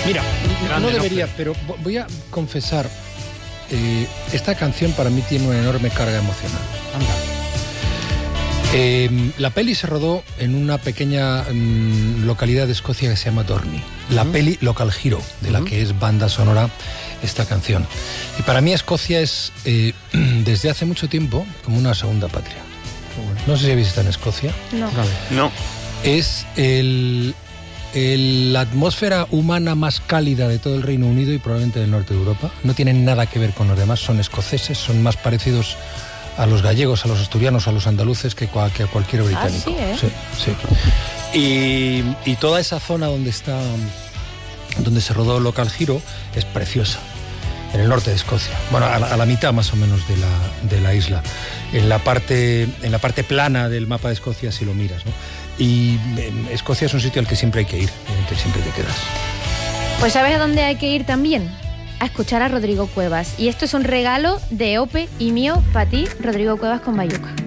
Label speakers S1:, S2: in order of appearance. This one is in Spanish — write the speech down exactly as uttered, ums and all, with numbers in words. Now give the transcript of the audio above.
S1: Mira,
S2: Grande,
S1: no debería,
S2: ¿no?
S1: pero voy a confesar, eh, esta canción para mí tiene una enorme carga emocional.
S2: Anda.
S1: Eh, la peli se rodó en una pequeña mm, localidad de Escocia que se llama Dorney. La uh-huh. peli Local Hero, de la uh-huh. que es banda sonora esta canción. Y para mí Escocia es, eh, desde hace mucho tiempo, como una segunda patria. Bueno. No sé si habéis estado en Escocia.
S3: No.
S2: No.
S1: Es el, el, la atmósfera humana más cálida de todo el Reino Unido y probablemente del norte de Europa. No tienen nada que ver con los demás, son escoceses, son más parecidos a los gallegos, a los asturianos, a los andaluces que, que a cualquier británico.
S3: Ah, sí, ¿eh?
S1: Sí, sí. Y, y toda esa zona donde está, donde se rodó Local Hero es preciosa, en el norte de Escocia. Bueno, a la, a la mitad más o menos de la, de la isla, en la parte, en la parte plana del mapa de Escocia si lo miras, ¿no? Y en Escocia es un sitio al que siempre hay que ir, en el que siempre te quedas.
S3: Pues ¿sabes a dónde hay que ir también? A escuchar a Rodrigo Cuevas. Y esto es un regalo de Ope y mío para ti, Rodrigo Cuevas con Bayuca.